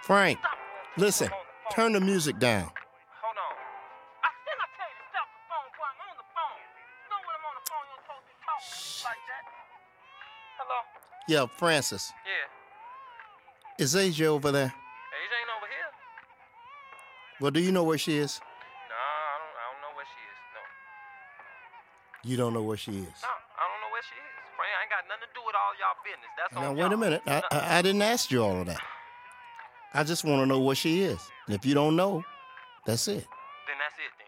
Frank, Stop. listen, I'm on the phone. turn the music down. Hold on. Didn't I tell you to stop the phone while I'm on the phone? You know when I'm on the phone, you're supposed to be talking to me like that. Hello? Yeah, Francis, Yeah. is AJ over there? AJ ain't over here. Well, do you know where she is? Nah, I don't know where she is. No. You don't know where she is. No, I don't know where she is. Frank, I ain't got nothing to do with all y'all business. That's Now, on wait a y'all. minute. I didn't ask you all of that. I just want to know where she is. And if you don't know, that's it. Then that's it then.